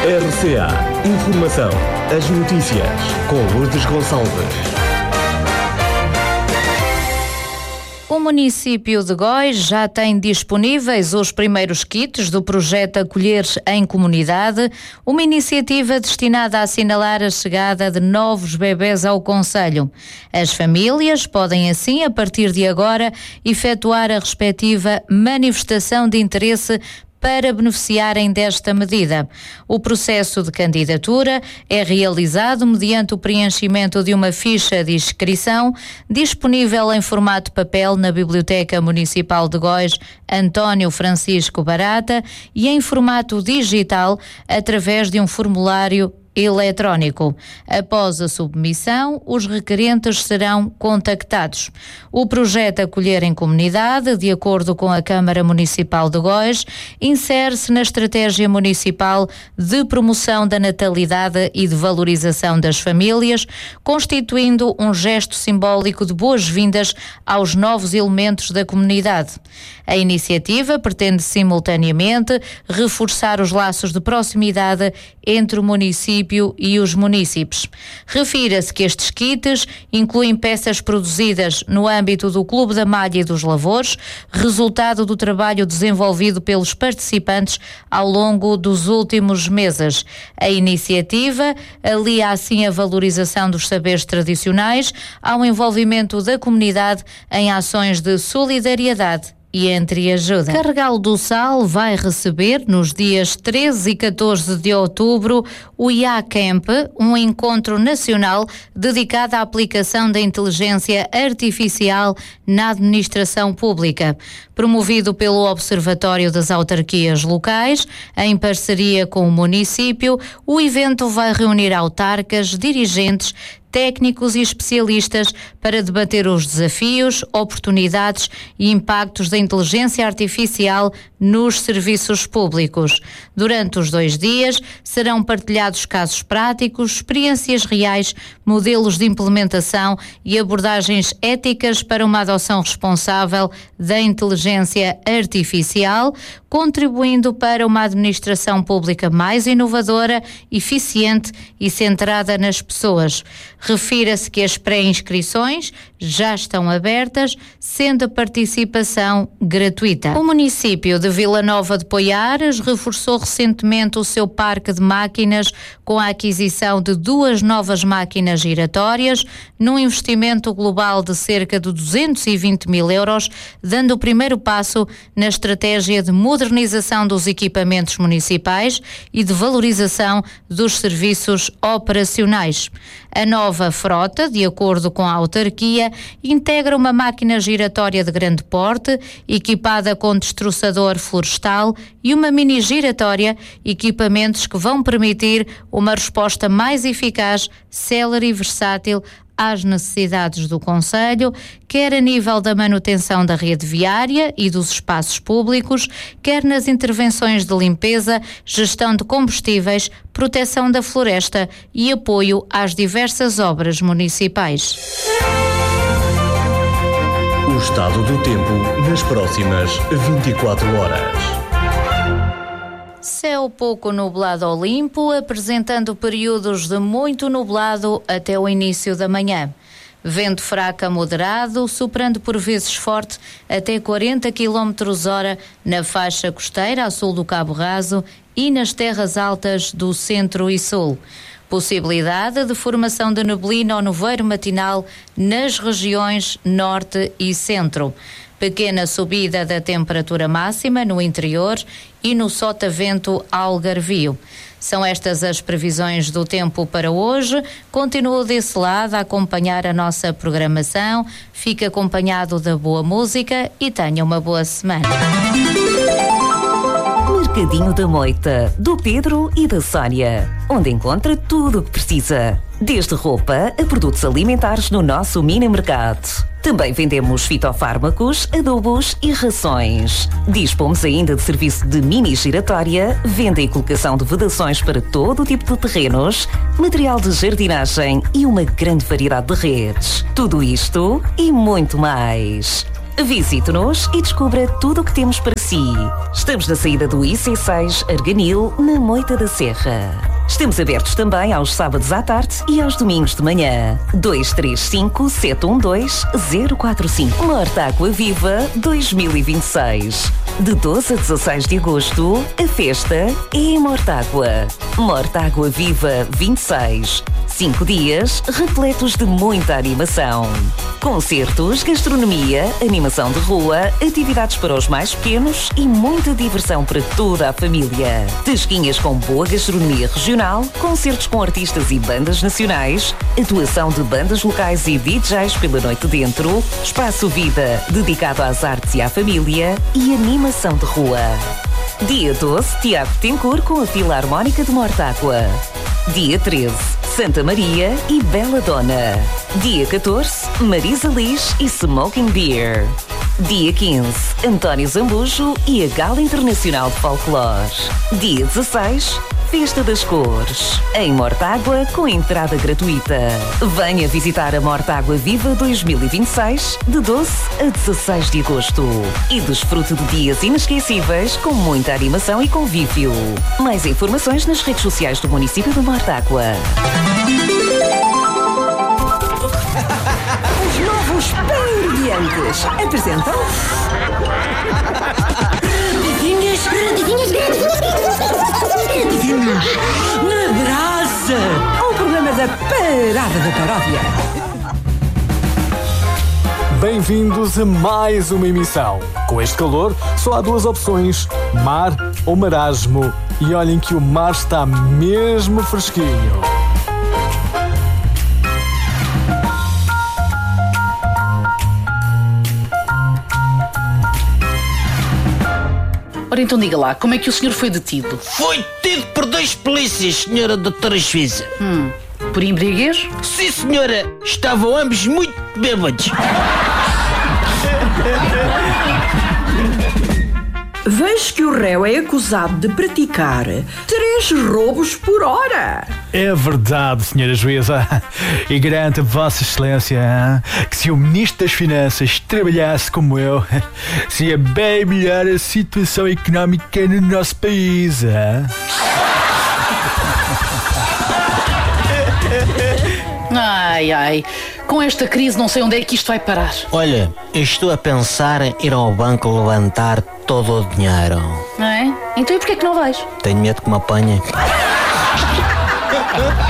RCA Informação. As notícias com Lourdes Gonçalves. O município de Góis já tem disponíveis os primeiros kits do projeto Acolher em Comunidade, uma iniciativa destinada a assinalar a chegada de novos bebés ao concelho. As famílias podem assim, a partir de agora, efetuar a respectiva manifestação de interesse para beneficiarem desta medida. O processo de candidatura é realizado mediante o preenchimento de uma ficha de inscrição disponível em formato papel na Biblioteca Municipal de Góis António Francisco Barata e em formato digital através de um formulário eletrónico. Após a submissão, os requerentes serão contactados. O projeto Acolher em Comunidade, de acordo com a Câmara Municipal de Góis, insere-se na Estratégia Municipal de Promoção da Natalidade e de Valorização das Famílias, constituindo um gesto simbólico de boas-vindas aos novos elementos da comunidade. A iniciativa pretende simultaneamente reforçar os laços de proximidade entre o município e os munícipes. Refira-se que estes kits incluem peças produzidas no âmbito do Clube da Malha e dos Lavores, resultado do trabalho desenvolvido pelos participantes ao longo dos últimos meses. A iniciativa alia assim a valorização dos saberes tradicionais ao envolvimento da comunidade em ações de solidariedade e entreajuda. Carregal do Sal vai receber nos dias 13 e 14 de outubro o IA-Camp, um encontro nacional dedicado à aplicação da inteligência artificial na administração pública. Promovido pelo Observatório das Autarquias Locais, em parceria com o município, o evento vai reunir autarcas, dirigentes, técnicos e especialistas para debater os desafios, oportunidades e impactos da inteligência artificial nos serviços públicos. Durante os 2 dias serão partilhados casos práticos, experiências reais, modelos de implementação e abordagens éticas para uma adoção responsável da inteligência artificial, contribuindo para uma administração pública mais inovadora, eficiente e centrada nas pessoas. Refira-se que as pré-inscrições já estão abertas, sendo a participação gratuita. O município de Vila Nova de Poiares reforçou recentemente o seu parque de máquinas com a aquisição de 2 novas máquinas giratórias, num investimento global de cerca de 220 mil euros, dando o primeiro passo na estratégia de modernização dos equipamentos municipais e de valorização dos serviços operacionais. A nova frota, de acordo com a autarquia, integra uma máquina giratória de grande porte, equipada com destroçador florestal e uma mini giratória, equipamentos que vão permitir uma resposta mais eficaz, célere e versátil às necessidades do concelho, quer a nível da manutenção da rede viária e dos espaços públicos, quer nas intervenções de limpeza, gestão de combustíveis, proteção da floresta e apoio às diversas obras municipais. O estado do tempo nas próximas 24 horas. Céu pouco nublado ao limpo, apresentando períodos de muito nublado até o início da manhã. Vento fraco a moderado, soprando por vezes forte até 40 km/h na faixa costeira a sul do Cabo Raso e nas terras altas do centro e sul. Possibilidade de formação de neblina ou nevoeiro matinal nas regiões norte e centro. Pequena subida da temperatura máxima no interior e no sotavento algarvio. São estas as previsões do tempo para hoje. Continua desse lado a acompanhar a nossa programação. Fique acompanhado da boa música e tenha uma boa semana. Mercadinho da Moita, do Pedro e da Sónia, onde encontra tudo o que precisa, desde roupa a produtos alimentares no nosso mini mercado. Também vendemos fitofármacos, adubos e rações. Dispomos ainda de serviço de mini giratória, venda e colocação de vedações para todo o tipo de terrenos, material de jardinagem e uma grande variedade de redes. Tudo isto e muito mais. Visite-nos e descubra tudo o que temos para si. Estamos na saída do IC6 Arganil, na Moita da Serra. Estamos abertos também aos sábados à tarde e aos domingos de manhã. 235-712-045. Mortágua Viva 2026. De 12 a 16 de agosto, a festa é em Mortágua. Mortágua Viva 26. 5 dias repletos de muita animação. Concertos, gastronomia, animação de rua, atividades para os mais pequenos e muita diversão para toda a família. Tasquinhas com boa gastronomia regional, concertos com artistas e bandas nacionais, atuação de bandas locais e DJs pela noite dentro, espaço vida dedicado às artes e à família e animação de rua. Dia 12, Tiago Tencourt com a Filarmónica de Mortágua. Dia 13, Santa Maria e Bela Dona. Dia 14, Marisa Liz e Smoking Beer. Dia 15, António Zambujo e a Gala Internacional de Folclore. Dia 16, Festa das Cores, em Mortágua com entrada gratuita. Venha visitar a Mortágua Viva 2026, de 12 a 16 de agosto. E desfrute de dias inesquecíveis com muita animação e convívio. Mais informações nas redes sociais do município de Mortágua. Os novos Pão-Diantes apresentam... Na Brasa, o programa da Parada da Paródia. Bem-vindos a mais uma emissão. Com este calor, só há duas opções: mar ou marasmo. E olhem que o mar está mesmo fresquinho. Ora então diga lá, como é que o senhor foi detido? Foi detido por 2 polícias, senhora doutora juíza. Por embriaguez? Sim, senhora. Estavam ambos muito bêbados. Vejo que o réu é acusado de praticar 3 roubos por hora. É verdade, senhora juíza. E garanto a Vossa Excelência que se o Ministro das Finanças trabalhasse como eu, seria bem melhor a situação económica no nosso país. Ai, ai. Com esta crise não sei onde é que isto vai parar. Olha, eu estou a pensar em ir ao banco levantar todo o dinheiro. Não é? Então e porquê que não vais? Tenho medo que me apanhem.